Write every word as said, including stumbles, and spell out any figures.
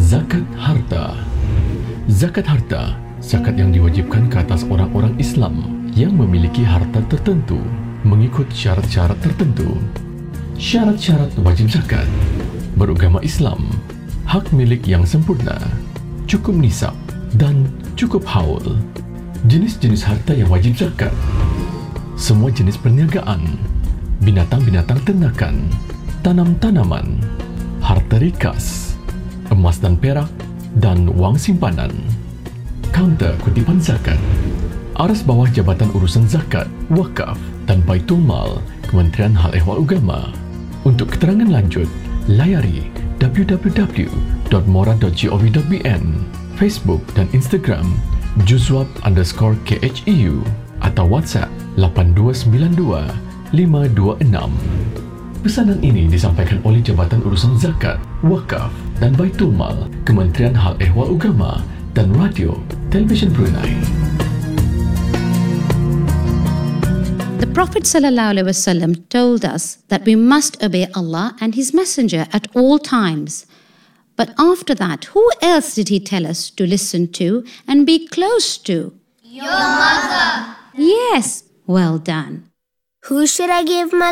Zakat harta. Zakat harta, zakat yang diwajibkan ke atas orang-orang Islam yang memiliki harta tertentu mengikut syarat-syarat tertentu. Syarat-syarat wajib zakat: beragama Islam, hak milik yang sempurna, cukup nisab dan cukup haul. Jenis-jenis harta yang wajib zakat: semua jenis perniagaan, binatang-binatang ternakan, tanam-tanaman, harta rikas, emas dan perak, dan wang simpanan. Kaunter kutipan zakat: aras bawah Jabatan Urusan Zakat, Wakaf dan Baitul Mal, Kementerian Hal Ehwal Agama. Untuk keterangan lanjut, layari w w w dot mora dot gov dot b n, Facebook dan Instagram juzwab underscore kheu atau WhatsApp lapan dua sembilan dua lima dua enam. Pesanan ini disampaikan oleh Jabatan Urusan Zakat, Wakaf dan Baitul Mal, Kementerian Hal Ehwal Agama dan Radio Television Brunei. The Prophet sallallahu alaihi wasallam told us that we must obey Allah and His Messenger at all times. But after that, who else did He tell us to listen to and be close to? Your mother. Yes, well done. Who should I give my